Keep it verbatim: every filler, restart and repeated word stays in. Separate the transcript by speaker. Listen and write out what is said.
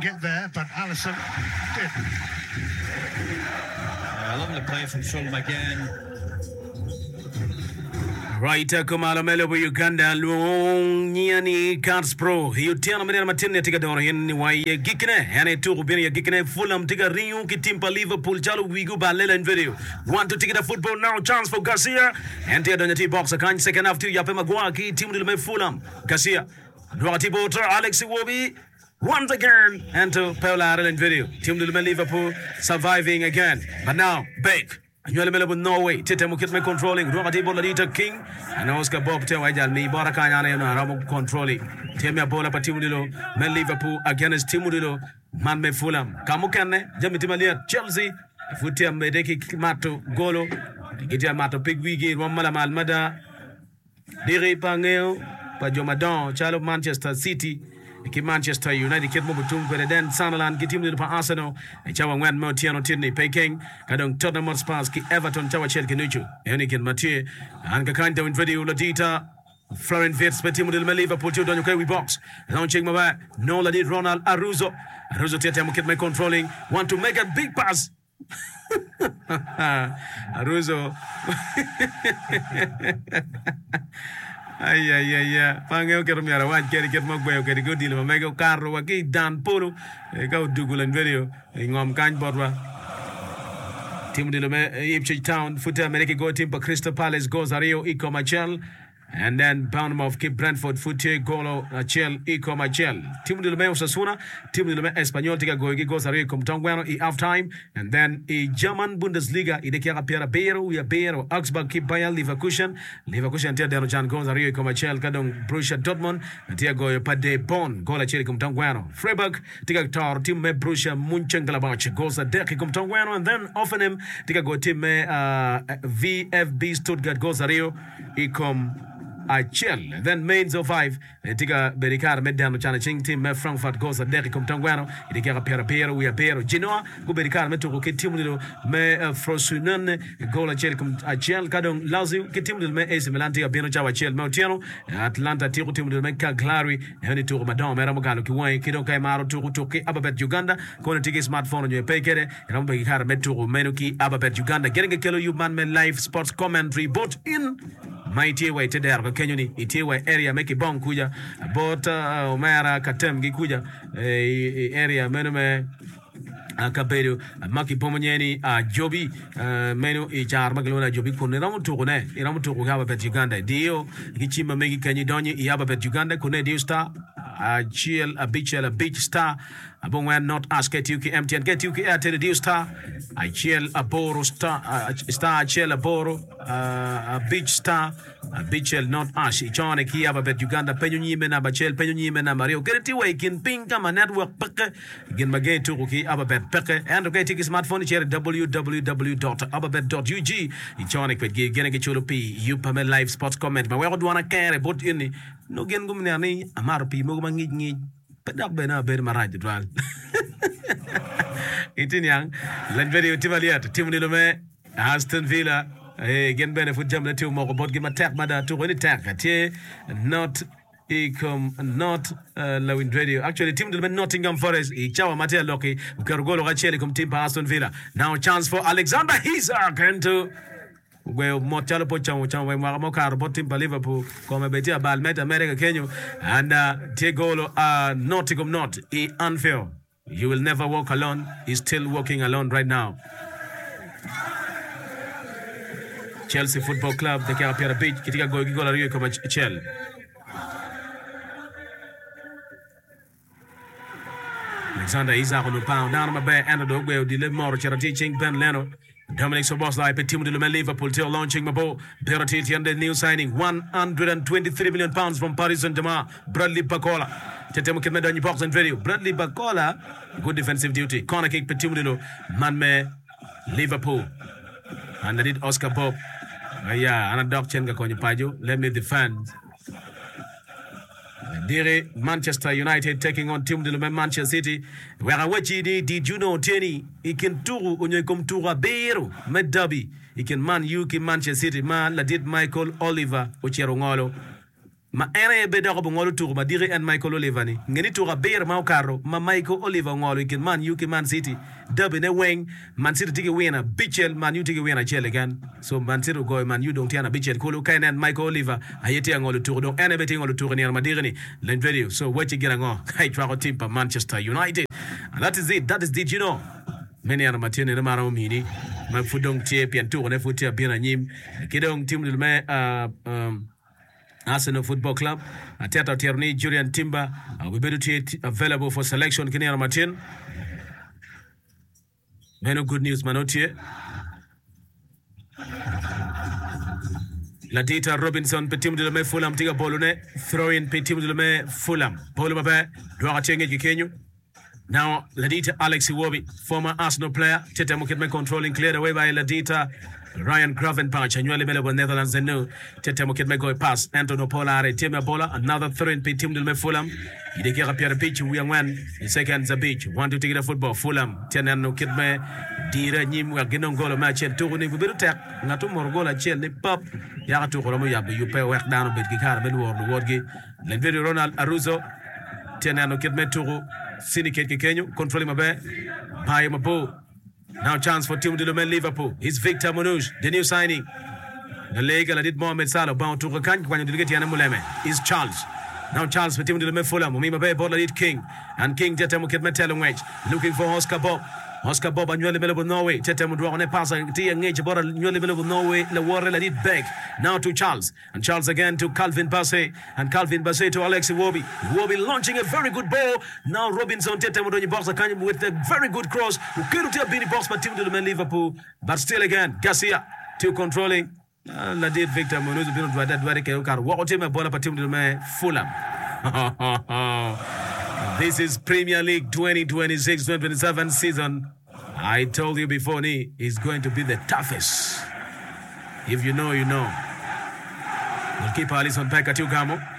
Speaker 1: get there, but Alisson did.
Speaker 2: A lovely play from Sean McGinn.
Speaker 3: Right, Kumala Melo Uganda, Luoniani Cards Pro. You tell me that Martin Tigador in why Gikine, and a two Benia Gikine, Fulham Tiga Rio, Kitimpa Liverpool, Jalo, Wigu Balela and video. Want to take the football now, chance for Garcia. And the Donati box, a kind second after Yapema Guaki, Team Lime Fulham. Garcia, Duati Boter, Alex Iwobi. Once again, and to Paula and video. Team Lime Liverpool surviving again. But now, Bake. You are with Norway. Tete Mukitme controlling. Duati Boladita King. And Oscar Bob Tewajal, me, Barakana, and Ramo controlling. Temia Bola Patimudilo, Men Liverpool against Timudilo, Manme Fulham. Kamukane, Jamitimalia, Chelsea, Futia Medeki Mato, Golo, Gitia Mato, Pigwigi, Romala Malmada, Diri Pangeo, Pajomadon, Child of Manchester City. Ki Manchester United kit mo butung ko den Sunderland ki team ni pa Arsenal e chawa ngwan mo tiano tidni Peking kadong Tottenham Hotspur ki Everton chawa chel kinuchu yani kin Mathieu an ka kan down video Ladita Florent Wirtz pe team ni Liverpool tu don we box launching mo ba no la did Ronald Aruzo Aruzo tete mo kit me controlling want to make a big pass Aruzo Ay ay ay ay pangeo kero mi ara wan keri ket magwe keri go dil ma mego carro wa ki dan polo e ka dugulen video e ngom kan borwa team de me Ipswich Town futa America go team pa Crystal Palace goes Rio Iko Machel and then Bournemouth keep Brentford Fute Golo Achel Iko Machel team de me Osasuna team de me Espanyol tika go goes Rio Comtongwano e half time and then e German Bundesliga ide kia pera Bero ya Bero Augsburg keep Bayer Leverkusen Leverkusen tia dero Jan goes Rio Iko Machel kadong Borussia Dortmund tia go Pade Bonn gola Achel Comtongwano Freiburg tika tor team me Borussia Mönchengladbach goes Dek Comtongwano and then Offenheim tika go team me uh, V F B Stuttgart goes Rio Iko Achel then Mainz oh five tiga Berikar medano chana ching team me Frankfurt goes at Derek Comtongwano idiga pera pera we Pera Genoa go Berikar me to ke team lilo me Frosinone goal Achel Achel kadong Lazio ke team lilo me A C Milan tiga Beno Chawa Achel Mautiano Atlanta tigo team lilo me Cagliari hani to madam mera magalo ki wai kido kai maro to to ke Ababet Uganda kona tigi smartphone nyo pekere rambo Berikar me to menuki Ababet Uganda getting a kilo you man me live sports commentary but in my tiwe teder ko kenyuni itiwe area meki bon kuja bota omera katem gi kuja area menume akaberu maki pomonyeni a jobi menu e jar maglona jobi kone ramu to ne ramu to ga bet Uganda dio gichima megi kenyi donyi yaba bet Uganda kone dio star a chiel a bichel a beach star abongwan not ask K T U K M T N K T U K Airtel dio star a chiel a boro star star chiel a boro a beach star a bichel not ash ichone ki yaba bet Uganda penyo nyime na bachel penyo nyime na Mario kereti we kin ping kama network peke gin mage to ki ababet peke and okay take smartphone share w w w dot ababet dot u g ichone kwet gi gene ke chulo pi you pame live sports comment ma we go wana kere bot ini no gen gum ne ni amar pi mo ma ngi ngi pedak bena ber maraj dwal itin yang lan video tibaliat tim ni lo me Aston Villa eh gen benefit jam na tim mo ko bot gi ma tak mada to ni tak ati not Ecom not uh, Lewin Radio. Actually, team del Nottingham Forest. E chawa Matea Loki. Ukarugolo gacheli kum team pa Aston Villa. Now chance for Alexander Isak into well mochalo po chamo chamo we mo kar bot team pa Liverpool. Come betia bal met America Kenya and uh, Tegolo uh, Nottingham not e unfair. You will never walk alone. He's still walking alone right now. Chelsea Football Club they can appear a bit kitika go gola Rio kama Chelsea. Alexander Isak on the pound down my back and the dog will deliver more charity teaching Ben Leno. Dominic Soboslai pe team de Liverpool till launching my ball. Berati and the new signing one hundred twenty-three million pounds from Paris Saint-Germain. Bradley Bacola. Tetemo kemeda ni box and video. Bradley Bacola good defensive duty. Corner kick pe team de man me Liverpool. And I did Oscar Bob. Uh, yeah, and a dog chenga konyo pajo. Let me defend. Dire Manchester United taking on team de Manchester City. Where I watch it, did you know Tenny? He can turu onye kom tura bero med derby. He can man you can Manchester City man la did Michael Oliver ochero ngolo. ma ene be da ko ngolo tour ma dire en Michael Oliver ni ngeni tour beer ma karo ma Michael Oliver ngolo kin man you can Man City dub ne wing Man City tigi wina Bichel Man you tigi wina chel again so Man City go Man you don't tiana Bichel ko lo kainen Michael Oliver ayeti ngolo tour donc ene be ngolo tour ni ma dire ni len video so what you get ngo kai twa team pa Manchester United and that is it that is did you know many ana matene na mara mini ma fudong tie pian tour ne futia bina nyim kidong team le me uh, um Arsenal Football Club, Ateta Tierney, Julian Timber, uh, we better to available for selection. Kenya Martin. No good news, Manotie. Ladita Robinson, Petim de me Fulham, Tiga Bolone, throw in Petim de me Fulham. Polumabe, Dora Chenge Kenyu. Now, Ladita Alex Iwobi, former Arsenal player, Teta Mukitme controlling, cleared away by Ladita. Ryan Gravenberch, and you are Netherlands and new. Tete Mokit go pass. Antonio Polare, Timmy Bola, another throw in Team de Fulham. You get up here a pitch, we are one. The second the beach. Want to take the football. Fulham, Tenano Kidme, Dira Nim, we are getting goal a match and two in the attack. Not two more goal, a chill, the pop. Yatu Romoya, you pay work down a bit, Gikar, Belwar, the Wardgate. Lenveri Ronald Aruzo, Tenano Kidme Turu, Syndicate Kenyu, controlling my bed. Buy him a ball. Now chance for Team de Lumen Liverpool. It's Victor Monouche, the new signing. The leg I did Mohamed Salah bound to Rakan when you get Yana Muleme. Is Charles. Now Charles for Team de Lumen Fulham. Mumima Bay Bola lead King. And King Jetemukit Metelum Wedge. Looking for Oscar Bob. Oscar Bob and Yoli Bellable Norway. Tetemudra on a pass and T and H Bora Yoli Bellable Norway. The Warren lead back. Now to Charles. And Charles again to Calvin Bassey. And Calvin Bassey to Alex Iwobi. Iwobi launching a very good ball. Now Robinson Tetemudoni box with a very good cross. Who could have been box by Team de Lumen Liverpool. But still again, Garcia to controlling. La did Victor Munoz been to that very car. What him a ball up Team de Lumen Fulham. This is Premier League twenty twenty-six twenty twenty-seven season. I told you before, ni is going to be the toughest. If you know, you know. Goalkeeper Alisson Becker to Gamo.